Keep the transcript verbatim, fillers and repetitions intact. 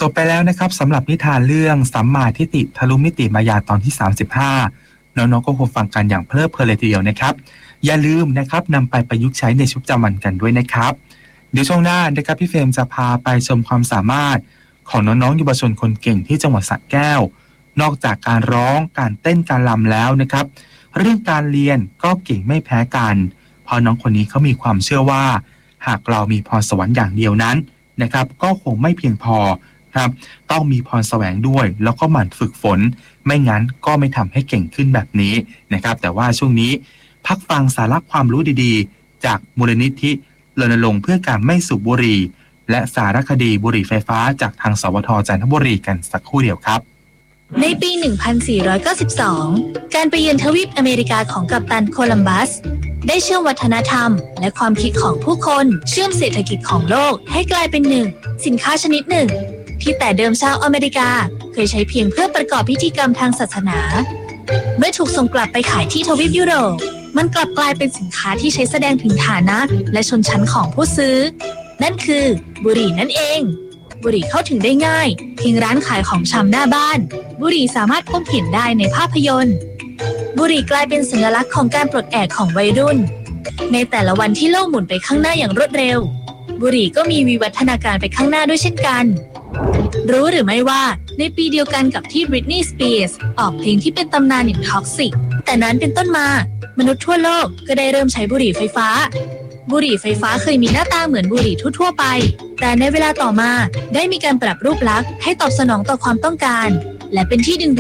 จบไปแล้วนะครับสำหรับนิทานเรื่องสัมมาทิฏฐิทะลุมิติมายาตอนที่สามสิบห้าน้องๆก็คงฟังกันอย่างเพลิดเพลินเลยทีเดียวนะครับอย่าลืมนะครับนำไปประยุกต์ใช้ในชีวิตประจำวันกันด้วยนะครับเดี๋ยวช่วงหน้านะครับพี่เฟรมจะพาไปชมความสามารถของน้องๆเยาวชนคนเก่งที่จังหวัดสระแก้วนอกจากการร้องการเต้นการรำแล้วนะครับเรื่องการเรียนก็เก่งไม่แพ้กันเพราะน้องคนนี้เขามีความเชื่อว่าหากเรามีพรสวรรค์อย่างเดียวนั้นนะครับก็คงไม่เพียงพอครับต้องมีพรแสวงด้วยแล้วก็หมั่นฝึกฝนไม่งั้นก็ไม่ทำให้เก่งขึ้นแบบนี้นะครับแต่ว่าช่วงนี้พักฟังสาระความรู้ดีๆจากมูลนิธิรณรงค์เพื่อการไม่สูบบุหรี่และสารคดีบุหรี่ไฟฟ้าจากทางสวท.จันทบุรีกันสักครู่เดียวครับในปี หนึ่งพันสี่ร้อยเก้าสิบสอง การไปเยือนทวีปอเมริกาของกัปตันโคลัมบัสได้เชื่อมวัฒนธรรมและความคิดของผู้คนเชื่อมเศรษฐกิจของโลกให้กลายเป็นหนึ่งสินค้าชนิดหนึ่งที่แต่เดิมชาวอเมริกาเคยใช้เพียงเพื่อประกอบพิธีกรรมทางศาสนาเมื่อถูกส่งกลับไปขายที่ทวีปยุโรปมันกลับกลายเป็นสินค้าที่ใช้แสดงถึงฐานะและชนชั้นของผู้ซื้อนั่นคือบุหรี่นั่นเองบุหรี่เข้าถึงได้ง่ายเพียงร้านขายของชำหน้าบ้านบุหรี่สามารถพบเห็นได้ในภาพยนตร์บุหรี่กลายเป็นสัญลักษณ์ของการปลดแอกของวัยรุ่นในแต่ละวันที่โลกหมุนไปข้างหน้าอย่างรวดเร็วบุหรี่ก็มีวิวัฒนาการไปข้างหน้าด้วยเช่นกันรู้หรือไม่ว่าในปีเดียวกันกับที่ Britney Spears ออกเพลงที่เป็นตำนานอย่าง Toxic แต่นั้นเป็นต้นมามนุษย์ทั่วโลกก็ได้เริ่มใช้บุหรี่ไฟฟ้าบุหรี่ไฟฟ้าเคยมีหน้าตาเหมือนบุหรี่ทั่วๆไปแต่ในเวลาต่อมาได้มีการปรับรูปลักษณ์ให้ตอบสนองต่อความต้องการและเป็นที่ดึงดูด